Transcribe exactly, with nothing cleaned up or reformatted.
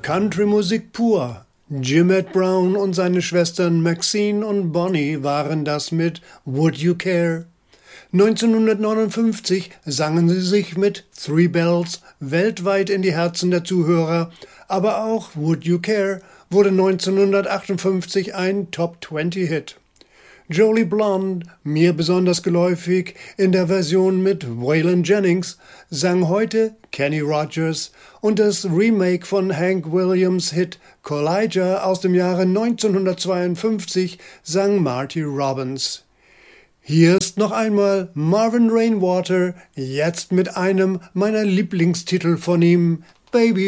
Country-Musik pur. Jim Ed Brown und seine Schwestern Maxine und Bonnie waren das mit Would You Care? neunzehnhundertneunundfünfzig sangen sie sich mit Three Bells weltweit in die Herzen der Zuhörer, aber auch Would You Care wurde neunzehnhundertachtundfünfzig ein Top zwanzig Hit. Jolie Blonde, mir besonders geläufig in der Version mit Waylon Jennings, sang heute Kenny Rogers und das Remake von Hank Williams Hit Collija aus dem Jahre neunzehnhundertzweiundfünfzig sang Marty Robbins. Hier ist noch einmal Marvin Rainwater, jetzt mit einem meiner Lieblingstitel von ihm, Baby